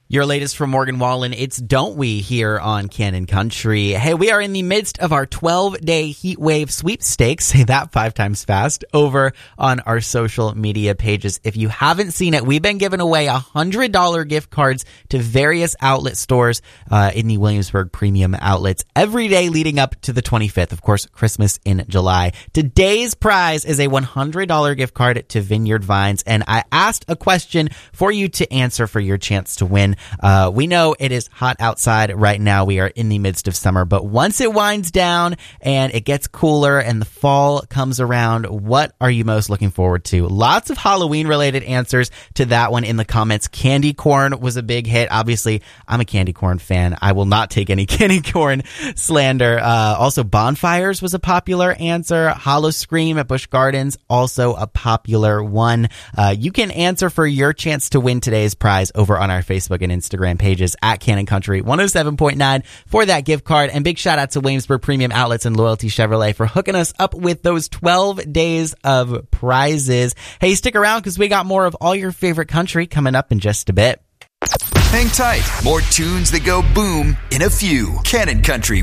Your latest from Morgan Wallen, it's Don't We here on Cannon Country. Hey, we are in the midst of our 12-day heat wave sweepstakes, say that 5 times fast, over on our social media pages. If you haven't seen it, we've been giving away $100 gift cards to various outlet stores in the Williamsburg Premium Outlets every day leading up to the 25th. Of course, Christmas in July. Today's prize is a $100 gift card to Vineyard Vines, and I asked a question for you to answer for your chance to win. We know it is hot outside right now. We are in the midst of summer, but once it winds down and it gets cooler and the fall comes around, what are you most looking forward to? Lots of Halloween related answers to that one in the comments. Candy corn was a big hit. Obviously, I'm a candy corn fan. I will not take any candy corn slander. Also, bonfires was a popular answer. Hollow Scream at Busch Gardens, also a popular one. You can answer for your chance to win today's prize over on our Facebook and Instagram pages at Cannon Country 107.9 for that gift card. And big shout out to Williamsburg Premium Outlets and Loyalty Chevrolet for hooking us up with those 12 days of prizes. Hey, stick around because we got more of all your favorite country coming up in just a bit. Hang tight. More tunes that go boom in a few. Cannon Country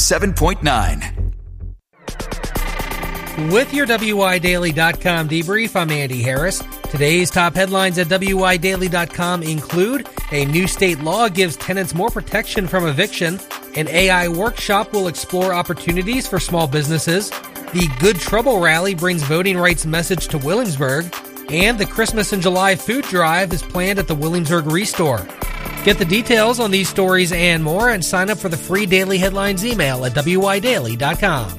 107.9. With your WIDaily.com debrief, I'm Andy Harris. Today's top headlines at WIDaily.com include a new state law gives tenants more protection from eviction, an AI workshop will explore opportunities for small businesses, the Good Trouble Rally brings voting rights message to Williamsburg, and the Christmas in July food drive is planned at the Williamsburg Restore. Get the details on these stories and more and sign up for the free Daily Headlines email at WIDaily.com.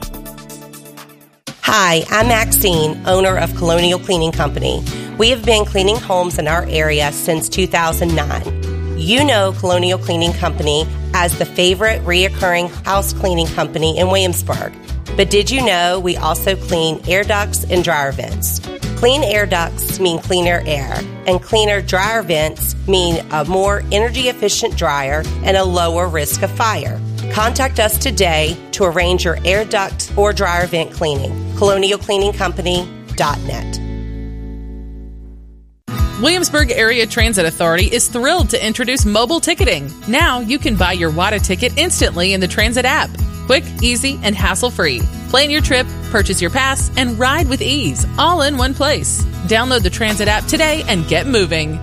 Hi, I'm Maxine, owner of Colonial Cleaning Company. We have been cleaning homes in our area since 2009. You know Colonial Cleaning Company as the favorite reoccurring house cleaning company in Williamsburg. But did you know we also clean air ducts and dryer vents? Clean air ducts mean cleaner air, and cleaner dryer vents mean a more energy-efficient dryer and a lower risk of fire. Contact us today to arrange your air duct or dryer vent cleaning. ColonialCleaningCompany.net. Williamsburg Area Transit Authority is thrilled to introduce mobile ticketing. Now you can buy your WADA ticket instantly in the Transit app. Quick, easy, and hassle-free. Plan your trip, purchase your pass, and ride with ease, all in one place. Download the Transit app today and get moving.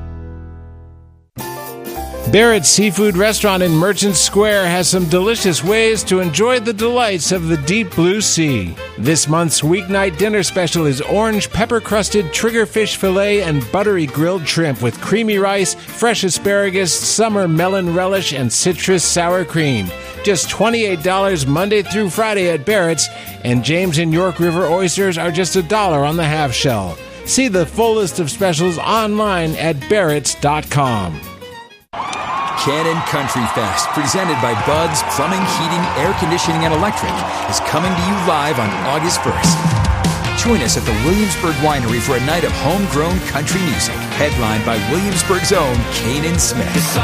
Barrett's Seafood Restaurant in Merchant Square has some delicious ways to enjoy the delights of the deep blue sea. This month's weeknight dinner special is orange pepper-crusted triggerfish fillet and buttery grilled shrimp with creamy rice, fresh asparagus, summer melon relish, and citrus sour cream. Just $28 Monday through Friday at Barrett's, and James and York River oysters are just $1 on the half shell. See the full list of specials online at barretts.com. Cannon Country Fest, presented by Bud's Plumbing, Heating, Air Conditioning, and Electric, is coming to you live on August 1st. Join us at the Williamsburg Winery for a night of homegrown country music, headlined by Williamsburg's own Kanan Smith.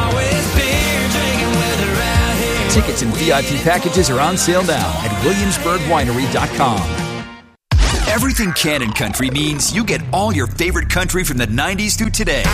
Tickets and VIP packages are on sale now at williamsburgwinery.com. Everything Cannon Country means you get all your favorite country from the 90s through today.